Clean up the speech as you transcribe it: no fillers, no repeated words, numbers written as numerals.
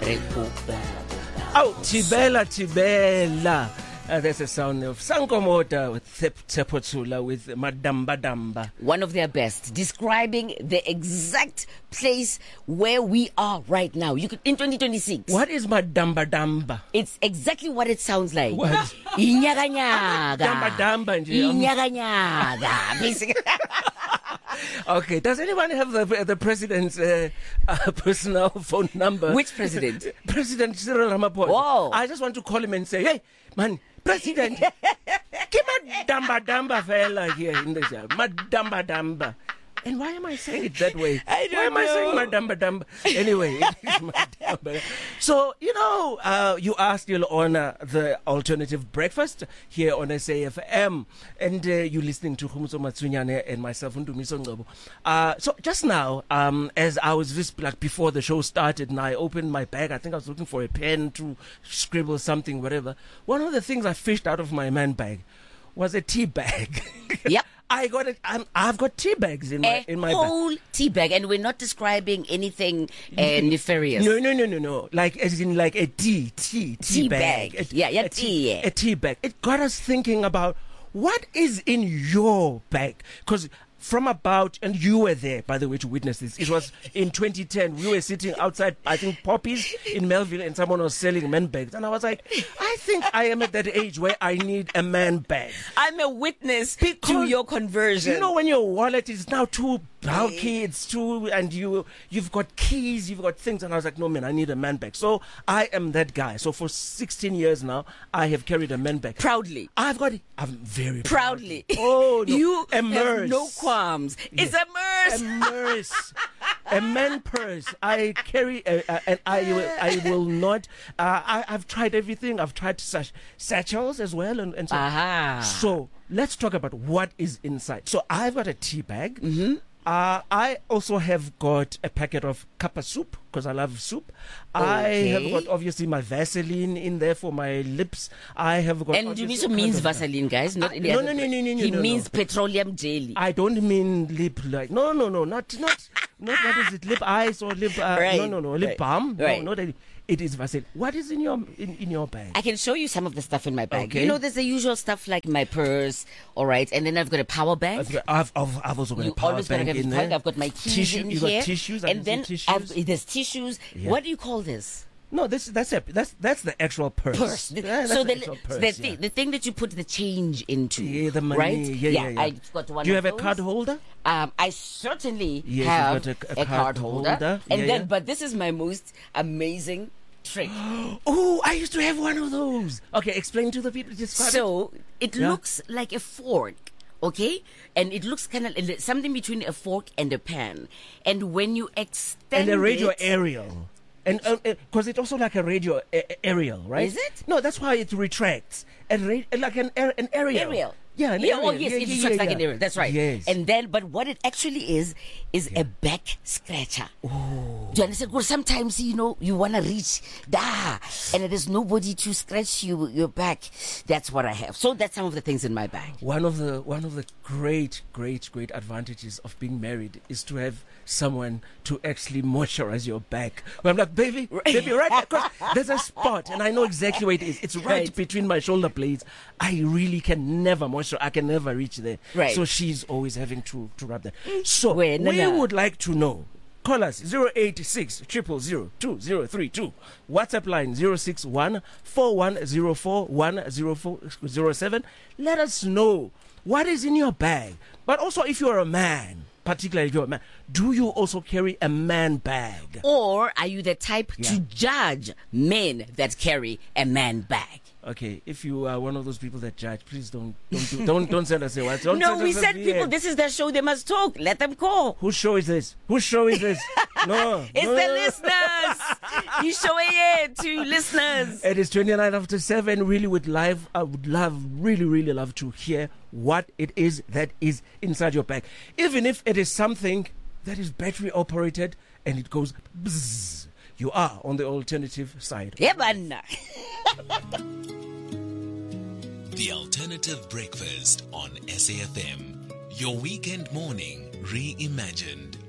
Oh, Tibela. That's the sound of Sankomota with Tsepotsula with Madamba Damba. One of their best, describing the exact place where we are right now. You could in 2026. What is Madamba Damba? It's exactly what it sounds like. What? Inyaganyaga. Damba Damba nje. Inyaganyaga. Basically. Okay, does anyone have the president's personal phone number? Which president? President Cyril Ramaphosa. Whoa. I just want to call him and say, hey, man, President, give my damba fella here in the show. My damba. And why am I saying it that way? I don't know. Why am I saying my damba? Anyway, it is my damba. So, you are still on the alternative breakfast here on SAFM. And you're listening to Khumuso Matsunyane and myself, Ndumiso Ngcobo. So just now, as I was just like before the show started and I opened my bag, I think I was looking for a pen to scribble something, whatever. One of the things I fished out of my man bag was a tea bag. Yep. I got it. I've got tea bags in my bag. Whole tea bag, and we're not describing anything nefarious. No. Like as in like a tea bag. A tea bag. It got us thinking about what is in your bag, because from about, and you were there, by the way, to witness this. It was in 2010. We were sitting outside, I think, Poppies in Melville, and someone was selling man bags. And I was like, I think I am at that age where I need a man bag. I'm a witness to your conversion. You know, when your wallet is now too bulky, it's too, and you've got keys, you've got things. And I was like, no, man, I need a man bag. So I am that guy. So for 16 years now, I have carried a man bag. Proudly. I've got it. I'm very proudly. Oh, no. You Immerse. have no qualms. It's a merce. Immerse. A man purse. I carry, and I will not. I've tried everything. I've tried satchels as well, and so. Aha. So let's talk about what is inside. So I've got a tea bag. Mm-hmm. I also have got a packet of kappa soup because I love soup. Okay. I have got obviously my Vaseline in there for my lips. I have got. And Dumiso means Vaseline, guys. Not any other. No. He means petroleum jelly. I don't mean lip like no, not what is it? Lip ice or lip? Right. No, lip balm. Right. No, not that. It is Vaseline. What is in your bag? I can show you some of the stuff in my bag. Okay. You know, there's the usual stuff like my purse, all right, and then I've got a power bank. I've also got a power bank in there. I've got my keys in here. Got tissues. And then tissues. There's tissues. Yeah. What do you call this? No, that's the actual purse. Yeah, so the thing that you put the change into. Yeah, the money. Right? Yeah. I've got one. Do you have those. a card holder? I certainly have a card holder. And but this is my most amazing trick. Oh, I used to have one of those. Okay, explain to the people. So it looks like a fork. Okay, and it looks kind of something between a fork and a pan. And when you extend and a radio aerial. And because it's also like a radio aerial, right? Is it? No, that's why it retracts. Like an aerial. Aerial. Yeah, an aerial. Oh, yes, it retracts like an aerial. That's right. Yes. And then, but what it actually is a back scratcher. Oh. Do you understand? Because sometimes, you want to reach, and there's nobody to scratch your back. That's what I have. So that's some of the things in my bag. One of the great advantages of being married is to have someone to actually moisturize your back. But I'm like, baby, right? Because there's a spot, and I know exactly where it is. It's right between my shoulder blades. I really can never moisturize. I can never reach there. Right. So she's always having to rub that. So we would like to know. Call us 086 000 2032. WhatsApp line 061 4104 10407. Let us know what is in your bag. But also, if you're a man, particularly if you're a man, do you also carry a man bag? Or are you the type to judge men that carry a man bag? Okay, if you are one of those people that judge, please don't send us a WhatsApp. No, we said people, this is their show, they must talk. Let them call. Whose show is this? No. It's the listeners. You show it to listeners. It is 29 after 7. I would really love to hear what it is that is inside your bag. Even if it is something that is battery operated and it goes bzzz. You are on the alternative side. Yeah, man. The Alternative Breakfast on SAFM. Your weekend morning reimagined.